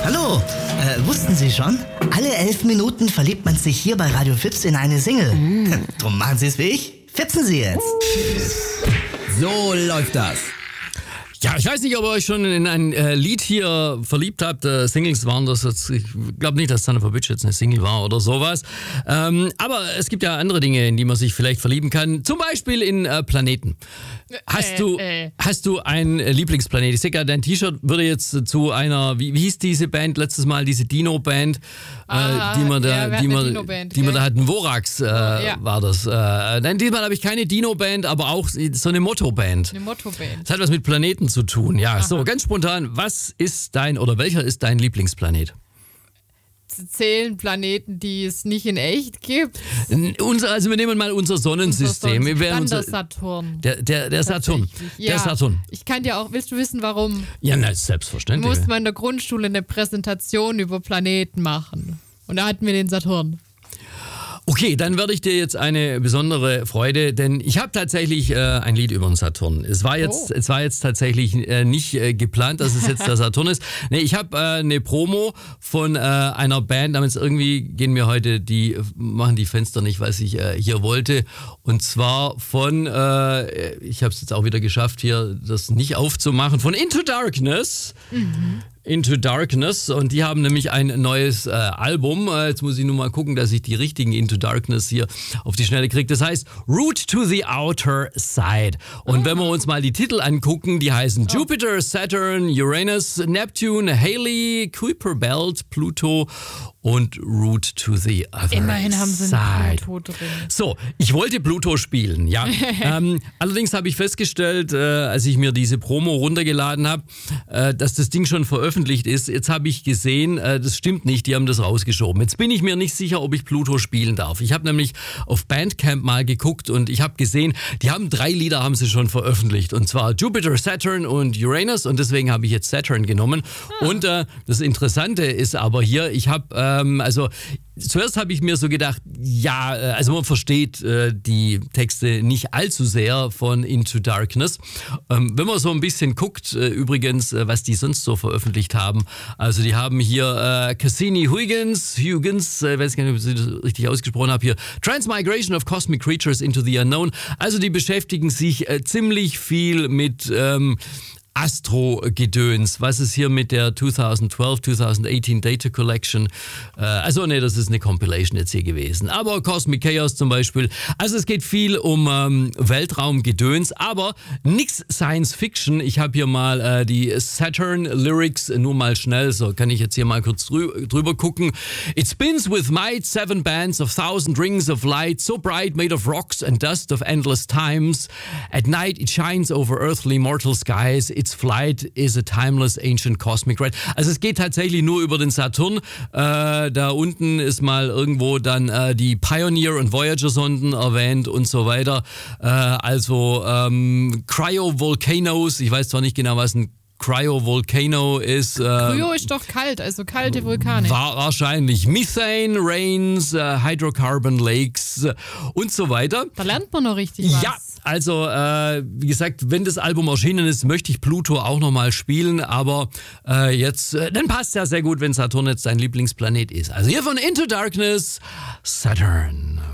Hallo, wussten Sie schon? Alle 11 Minuten verliebt man sich hier bei Radio Fips in eine Single. Drum machen Sie es wie ich. Fipsen Sie jetzt. So läuft das. Ja, ich weiß nicht, ob ihr euch schon in ein Lied hier verliebt habt. Singles waren das jetzt, ich glaube nicht, dass Son of a Bitch jetzt eine Single war oder sowas. Aber es gibt ja andere Dinge, in die man sich vielleicht verlieben kann. Zum Beispiel in Planeten. Hast du einen Lieblingsplanet? Ich sehe gerade, dein T-Shirt würde jetzt zu einer, wie hieß diese Band letztes Mal, diese Dino-Band, die man da hatten, Vorax war das. Nein, diesmal habe ich keine Dino-Band, aber auch so eine Motto-Band. Eine Motto-Band. Das hat was mit Planeten zu tun. Ja, so, ganz spontan, welcher ist dein Lieblingsplanet? Zählen Planeten, die es nicht in echt gibt? Also wir nehmen mal unser Sonnensystem. Dann der Saturn. Der Saturn. Ja, der Saturn. Ich kann dir auch, willst du wissen, warum? Ja, na, selbstverständlich. Musste man in der Grundschule eine Präsentation über Planeten machen. Und da hatten wir den Saturn. Okay, dann werde ich dir jetzt eine besondere Freude, denn ich habe tatsächlich ein Lied über den Saturn. Es war jetzt tatsächlich nicht geplant, dass es jetzt der Saturn ist. Nee, ich habe eine Promo von einer Band, damit irgendwie machen die Fenster nicht, was ich hier wollte. Und zwar von, ich habe es jetzt auch wieder geschafft, hier das nicht aufzumachen, von Into Darkness. Into Darkness, und die haben nämlich ein neues Album. Jetzt muss ich nur mal gucken, dass ich die richtigen Into Darkness hier auf die Schnelle kriege. Das heißt Route to the Outer Side. Und wenn wir uns mal die Titel angucken, die heißen Jupiter, Saturn, Uranus, Neptune, Halley, Kuiper Belt, Pluto und Route to the Other Side. Immerhin haben sie einen Pluto drin. So, ich wollte Pluto spielen, ja. Allerdings habe ich festgestellt, als ich mir diese Promo runtergeladen habe, dass das Ding schon veröffentlicht ist. Jetzt habe ich gesehen, das stimmt nicht, die haben das rausgeschoben. Jetzt bin ich mir nicht sicher, ob ich Pluto spielen darf. Ich habe nämlich auf Bandcamp mal geguckt und ich habe gesehen, die haben 3 Lieder haben sie schon veröffentlicht. Und zwar Jupiter, Saturn und Uranus, und deswegen habe ich jetzt Saturn genommen. Und das Interessante ist aber hier, ich habe zuerst habe ich mir so gedacht, also man versteht die Texte nicht allzu sehr von Into Darkness. Wenn man so ein bisschen guckt, übrigens, was die sonst so veröffentlicht haben, also die haben hier Cassini-Huygens, weiß gar nicht, ob ich das richtig ausgesprochen habe, hier Transmigration of Cosmic Creatures into the Unknown. Also die beschäftigen sich ziemlich viel mit Astro-Gedöns. Was ist hier mit der 2012-2018 Data Collection? Das ist eine Compilation jetzt hier gewesen. Aber Cosmic Chaos zum Beispiel. Also es geht viel um Weltraumgedöns, aber nix Science Fiction. Ich habe hier mal die Saturn Lyrics nur mal schnell, so kann ich jetzt hier mal kurz drüber gucken. It spins with might 7 bands of 1000 rings of light, so bright made of rocks and dust of endless times. At night it shines over earthly mortal skies. Its flight is a timeless ancient cosmic ride. Also es geht tatsächlich nur über den Saturn. Da unten ist mal irgendwo dann die Pioneer- und Voyager-Sonden erwähnt und so weiter. Cryovolcanoes, ich weiß zwar nicht genau, was ein Cryovolcano ist. Cryo ist doch kalt, also kalte Vulkane. Wahrscheinlich. Methane, Rains, Hydrocarbon Lakes und so weiter. Da lernt man noch richtig was. Ja, also wie gesagt, wenn das Album erschienen ist, möchte ich Pluto auch nochmal spielen, aber dann passt ja sehr gut, wenn Saturn jetzt dein Lieblingsplanet ist. Also hier von Into Darkness, Saturn.